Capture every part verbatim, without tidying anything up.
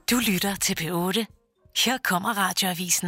Du lytter til P otte. Her kommer Radioavisen.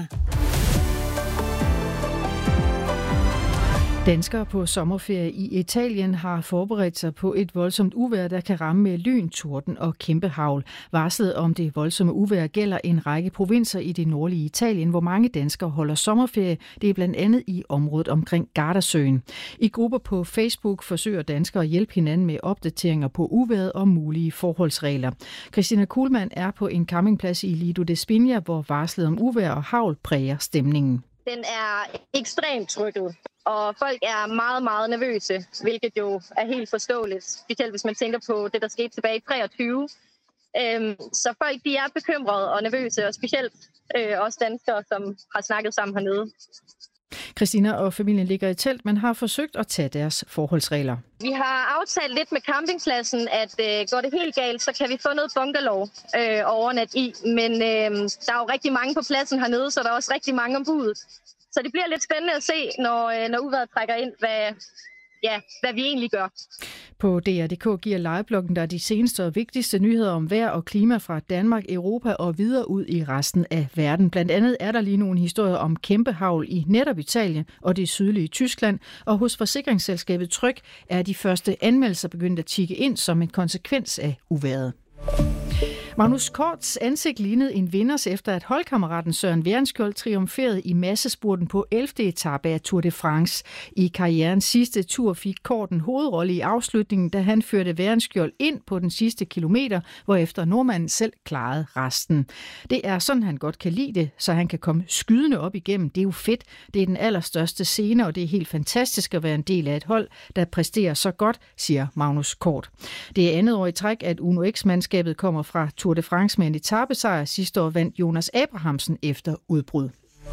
Danskere på sommerferie i Italien har forberedt sig på et voldsomt uvejr, der kan ramme med lyn, torden og kæmpe hagl. Varslet om det voldsomme uvejr gælder en række provinser i det nordlige Italien, hvor mange danskere holder sommerferie. Det er blandt andet i området omkring Gardasøen. I grupper på Facebook forsøger danskere at hjælpe hinanden med opdateringer på uvejret og mulige forholdsregler. Christina Kuhlmann er på en campingplads i Lido de Spigna, hvor varslet om uvejr og hagl præger stemningen. Den er ekstremt trykket, og folk er meget, meget nervøse, hvilket jo er helt forståeligt, specielt hvis man tænker på det, der skete tilbage i treogtyve. Øhm, så folk de er bekymrede og nervøse, og specielt øh, også danskere, som har snakket sammen hernede. Christina og familien ligger i telt, men har forsøgt at tage deres forholdsregler. Vi har aftalt lidt med campingpladsen, at øh, går det helt galt, så kan vi få noget bungalow øh, overnat i. Men øh, der er jo rigtig mange på pladsen hernede, så der er også rigtig mange om budet. Så det bliver lidt spændende at se, når, øh, når uvejret trækker ind, hvad, ja, hvad vi egentlig gør. På D R punktum d k giver livebloggen der de seneste og vigtigste nyheder om vejr og klima fra Danmark, Europa og videre ud i resten af verden. Blandt andet er der lige nogle historier om kæmpe hagl i netop Italien og det sydlige Tyskland. Og hos forsikringsselskabet Tryg er de første anmeldelser begyndt at tikke ind som en konsekvens af uvejret. Magnus Korts ansigt lignede en vinders efter, at holdkammeraten Søren Værenskjold triumferede i massespurten på ellevte etape af Tour de France. I karrierens sidste tur fik Kort en hovedrolle i afslutningen, da han førte Værenskjold ind på den sidste kilometer, hvorefter nordmanden selv klarede resten. Det er sådan, han godt kan lide det, så han kan komme skydende op igennem. Det er jo fedt. Det er den allerstørste scene, og det er helt fantastisk at være en del af et hold, der præsterer så godt, siger Magnus Kort. Det er andet år i træk, at Uno X-mandskabet kommer fra Tour de France med en etapesejr. Sidste år vandt Jonas Abrahamsen efter udbrud.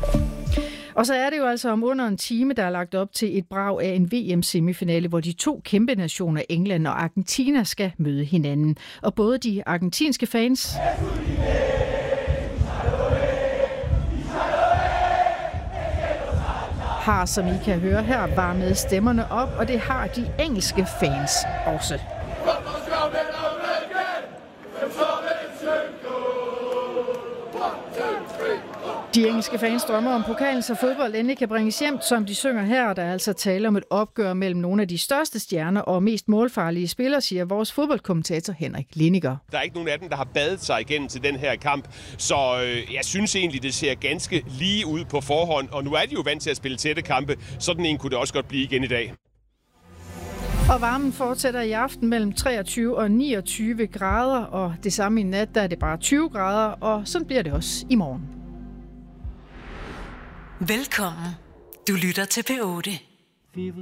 Og så er det jo altså om under en time, der er lagt op til et brag af en V M-semifinale, hvor de to kæmpe nationer, England og Argentina, skal møde hinanden. Og både de argentinske fans har, som I kan høre her, varmet stemmerne op, og det har de engelske fans også. De engelske fans drømmer om pokalen, så fodbold endelig kan bringes hjem, som de synger her. Der er altså tale om et opgør mellem nogle af de største stjerner og mest målfarlige spillere, siger vores fodboldkommentator Henrik Lindiger. Der er ikke nogen af dem, der har badet sig igennem til den her kamp, så øh, jeg synes egentlig, det ser ganske lige ud på forhånd. Og nu er de jo vant til at spille tætte kampe, sådan en kunne det også godt blive igen i dag. Og varmen fortsætter i aften mellem treogtyve og niogtyve grader, og det samme i nat, der er det bare tyve grader, og sådan bliver det også i morgen. Velkommen. Du lytter til P otte. Vivo